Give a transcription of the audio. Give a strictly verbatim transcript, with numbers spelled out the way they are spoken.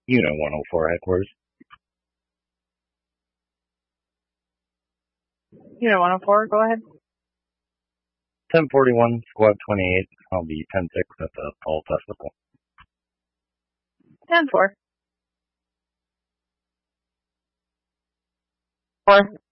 Unit one oh four headquarters. Unit one oh four, go ahead. ten forty-one, squad twenty-eight. I'll be ten six at the Fall Festival. ten four. Four.